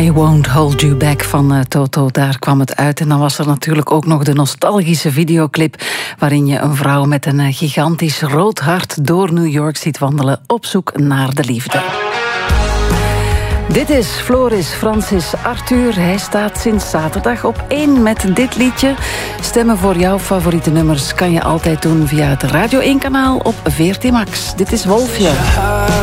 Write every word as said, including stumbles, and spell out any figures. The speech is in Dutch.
I Won't Hold You Back van uh, Toto, daar kwam het uit. En dan was er natuurlijk ook nog de nostalgische videoclip waarin je een vrouw met een uh, gigantisch rood hart door New York ziet wandelen op zoek naar de liefde. Dit is Floris Francis Arthur. Hij staat sinds zaterdag op één met dit liedje. Stemmen voor jouw favoriete nummers kan je altijd doen via het Radio één kanaal op V R T Max. Dit is Wolfje.